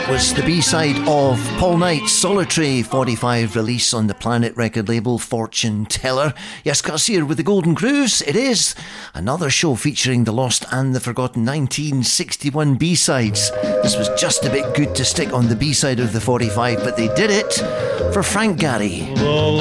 Was the B-side of Paul Knight's solitary 45 release on the Planet record label, Fortune Teller. Yes, Gus here with the Golden Grooves. It is another show featuring the lost and the forgotten 1961 B-sides. This was just a bit good to stick on the B-side of the 45, but they did it for Frank Gehry.